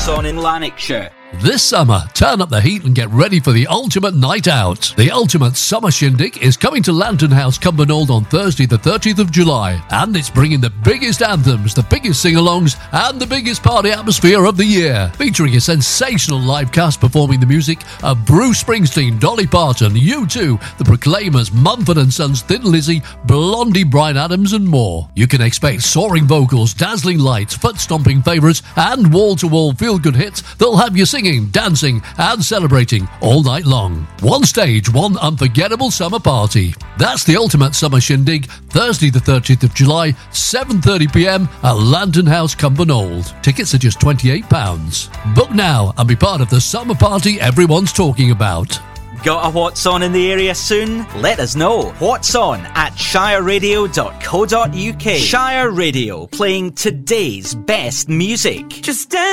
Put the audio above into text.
What's On in Lanarkshire. This summer, turn up the heat and get ready for the ultimate night out. The Ultimate Summer Shindig is coming to Lantern House, Cumbernauld on Thursday the 30th of July. And it's bringing the biggest anthems, the biggest sing-alongs and the biggest party atmosphere of the year. Featuring a sensational live cast performing the music of Bruce Springsteen, Dolly Parton, U2, The Proclaimers, Mumford & Sons, Thin Lizzy, Blondie, Bryan Adams and more. You can expect soaring vocals, dazzling lights, foot-stomping favourites and wall-to-wall feel-good hits that'll have you singing, dancing and celebrating all night long. One stage, one unforgettable summer party. That's the Ultimate Summer Shindig, Thursday the 30th of July, 7:30pm at Lantern House, Cumbernauld. Tickets are just £28. Book now and be part of the summer party everyone's talking about. Got a What's On in the area soon? Let us know. What's On at shireradio.co.uk. Shire Radio, playing today's best music. Just dance.